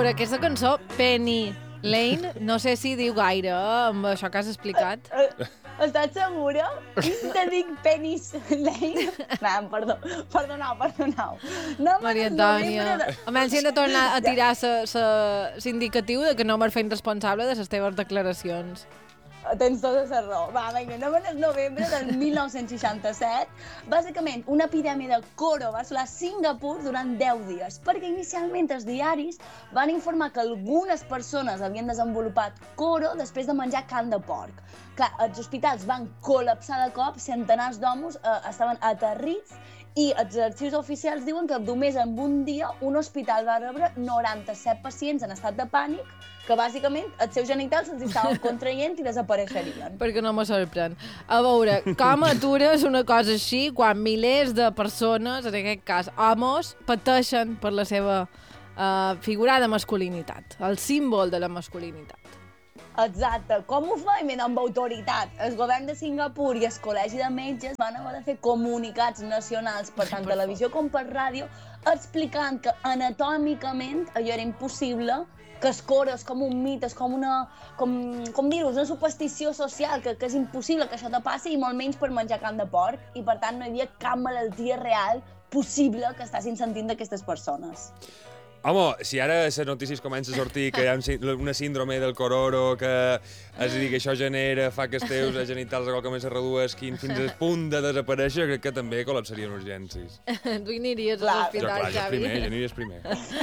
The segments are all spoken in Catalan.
veure, aquesta cançó, Penny Lane, no sé si diu gaire amb això que has explicat. Estàs segura? I te dic Penis Lane? No, perdoneu. No, Maria Antònia, almenys si hem de tornar a tirar l'indicatiu de que no m'has fet responsable de les teves declaracions. Tens tota la raó. Va, vinga, anem al novembre del 1967. Bàsicament, una epidèmia de coro va assolar Singapur durant 10 dies, perquè inicialment els diaris van informar que algunes persones havien desenvolupat coro després de menjar carn de porc. Clar, els hospitals van col·lapsar de cop, centenars d'homes estaven aterrits i els arxius oficials diuen que només en un dia un hospital va rebre 97 pacients en estat de pànic que bàsicament els seus genitals se'ls estaven contraient i desapareixerien. Perquè no me sorprèn. A veure, com atures una cosa així quan milers de persones, en aquest cas homes, pateixen per la seva figurada masculinitat, el símbol de la masculinitat. Exacte. Com ho fem? Amb autoritat. El govern de Singapur i el col·legi de metges van haver de fer comunicats nacionals per tant televisió com per ràdio explicant que anatòmicament allò era impossible, que el coro és com un mit, és com dir-ho, una superstició social, que és impossible que això te passi i molt menys per menjar carn de porc i per tant no hi havia cap malaltia real possible que estiguessin sentint d'aquestes persones. Home, si ara les notícies comença a sortir que hi ha una síndrome del cororo, que és a dir, que això fa que els teus genitals de qualque més es reduesquin fins al punt de desaparèixer, crec que també col·lapsarien urgències. Tu hi aniries a l'hospital, Xavi? Jo aniries primer.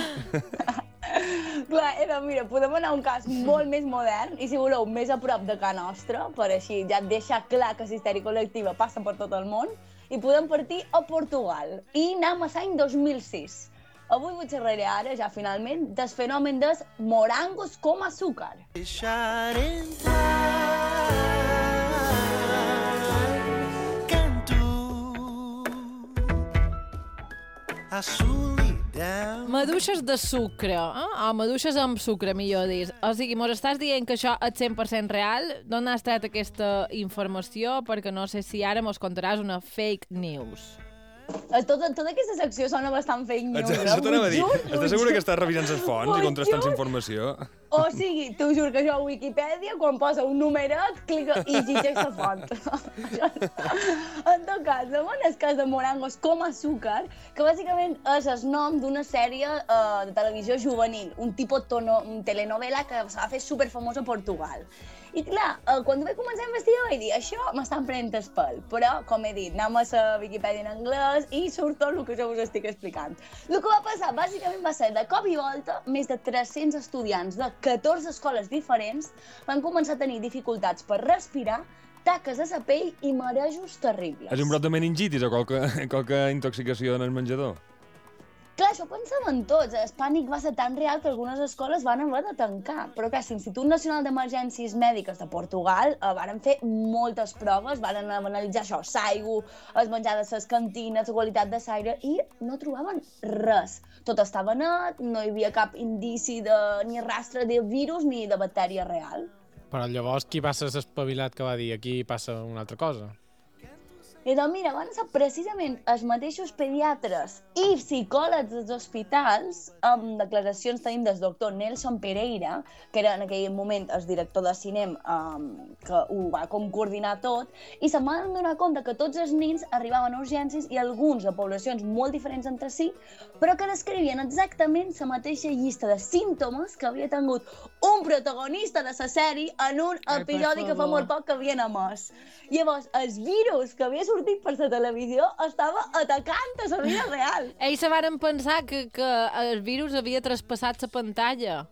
Clar, mira, podem anar a un cas molt més modern i, si voleu, més a prop de casa nostra, per així ja deixar clar que l'histèria col·lectiva passa per tot el món, i podem partir a Portugal. I anem a l'any 2006. Avui vull xerraré ara, ja finalment, del fenomen dels morangos com azúcar. Deixar entrar, canto a solidão. Maduixes de sucre, o maduixes amb sucre, millor dir. O sigui, mos estàs dient que això és 100% real? D'on has tret aquesta informació? Perquè no sé si ara mos contaràs una fake news. Tota aquesta secció sona bastant fake news. Això t'anava a dir. Estàs segura que estàs revisant les fonts i contrastant la informació? O sigui, t'ho juro que jo a Wikipedia, quan posa un numeret, clica i llegeix la font. En tot cas, llavors el cas de morangos com azúcar, que bàsicament és el nom d'una sèrie de televisió juvenil, un tipus telenovela que se va fer superfamós a Portugal. I clar, quan vaig començar a investigar vaig dir, això m'estan prenent el pèl, però, com he dit, anem a la Wikipedia en anglès i surt tot el que jo us estic explicant. El que va passar, bàsicament, va ser de cop i volta, més de 300 estudiants de 14 escoles diferents van començar a tenir dificultats per respirar, taques a la pell i marejos terribles. És un brot de meningitis o qualque intoxicació en el menjador? Clar, això ho pensaven tots. El pànic va ser tan real que algunes escoles van haver de tancar. Però clar, l'Institut Nacional d'Emergències Mèdiques de Portugal varen fer moltes proves, varen analitzar això, l'aigua, el menjar de les cantines, la qualitat de l'aire, i no trobaven res. Tot estava net, no hi havia cap indici ni rastre de virus ni de bactèria real. Però llavors qui va ser l'espavilat que va dir aquí passa una altra cosa? I doncs mira, van ser precisament els mateixos pediatres i psicòlegs dels hospitals, amb declaracions tenim del doctor Nelson Pereira, que era en aquell moment el director de cinema que ho va coordinar tot, i se'n van donar compte que tots els nens arribaven a urgències i alguns de poblacions molt diferents entre si, però que descrivien exactament la mateixa llista de símptomes que havia tingut un protagonista de la sèrie en un episodi que fa molt poc que havien emès. Llavors, els virus que havia sortit per la televisió estava atacant a la vida real. Ells se varen pensar que el virus havia traspassat la pantalla.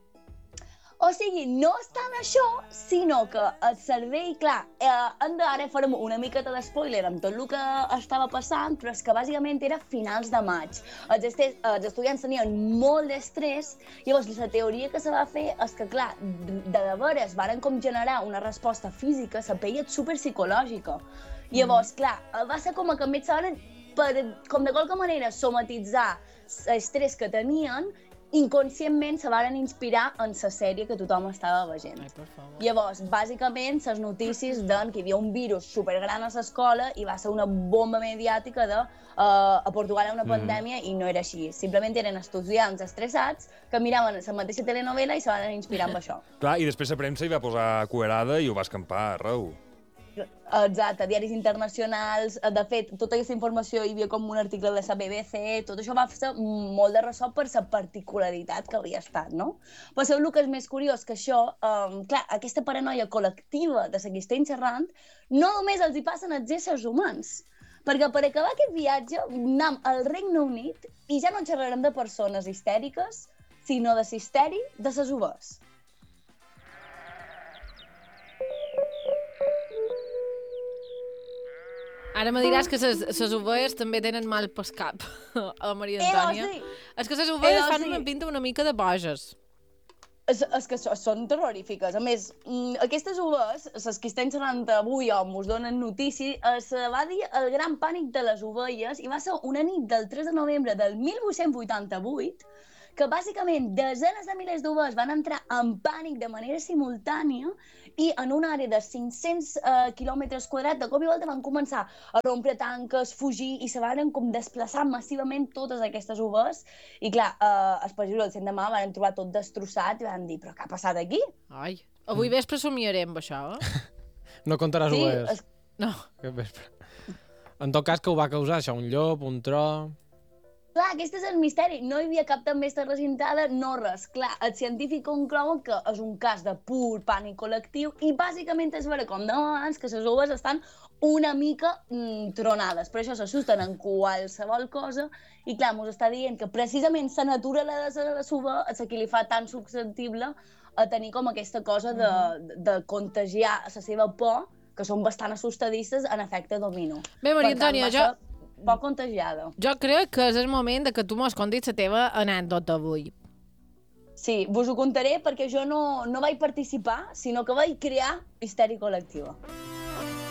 O sigui, no és tant això, sinó que el cervell, clar, ara farem una miqueta d'espoiler amb tot el que estava passant, però és que bàsicament era finals de maig. Els estudiants tenien molt d'estrès, llavors la teoria que se va fer és que, clar, de veres varen com generar una resposta física, la pell és superpsicològica. Llavors, clar, va ser com que també saben per, com de qualque manera, somatitzar l'estrès que tenien inconscientment se varen inspirar en la sèrie que tothom estava veient. Ai, per favor. Llavors, bàsicament, les notícies deien que hi havia un virus supergran a l'escola i va ser una bomba mediàtica de a Portugal hi ha una pandèmia i no era així. Simplement eren estudiants estressats que miraven la mateixa telenovela i se van inspirar amb això. Clar, i després la premsa hi va posar cuerada i ho va escampar arreu. Exacte, diaris internacionals, de fet, tota aquesta informació hi havia com un article de la BBC, tot això va fer molt de ressò per la particularitat que havia estat, no? Però sabeu el que és més curiós? Que això, clar, aquesta paranoia col·lectiva de seguir xerrant, no només els hi passen als éssers humans, perquè per acabar aquest viatge anem al Regne Unit i ja no xerrarem de persones histèriques, sinó de l'histeri de les ovelles. Ara me diràs que les ovelles també tenen mal pel cap, a Maria Antònia. Sí. És que les ovelles fan sí. una pinta una mica de boges. És que són terrorífiques. A més, aquestes ovelles, les que estem xerrant avui o mos donen notícies, se va dir el gran pànic de les ovelles i va ser una nit del 3 de novembre del 1888 que bàsicament desenes de milers d'ovelles van entrar en pànic de manera simultània i en una àrea de 500 quilòmetres quadrats de cop i volta van començar a rompre tanques, fugir i se van com desplaçar massivament totes aquestes ovelles i clar, els pagesos el 100 de mà van trobar tot destrossat i van dir, però què ha passat aquí? Ai, avui vespre somiarem amb això, No contaràs Sí, ovelles. No. Aquest vespre. En tot cas, que ho va causar això? Un llop, un tro... Clar, aquest és el misteri. No hi havia cap tempesta recintada, no res. Clar, els científics conclouen que és un cas de pur pànic col·lectiu i bàsicament és veure, com dèiem abans, que les ovelles estan una mica tronades. Per això s'assusten en qualsevol cosa i clar, mos està dient que precisament la natura de la ovella és la que li fa tan susceptible a tenir com aquesta cosa de contagiar la seva por, que són bastant assustadisses en efecte domino. Bé, Maria Antònia, jo poc contagiada. Jo crec que és el moment de que tu mos contis la teva anècdota avui. Sí, vos ho contaré perquè jo no vaig participar, sinó que vaig crear histèria col·lectiva.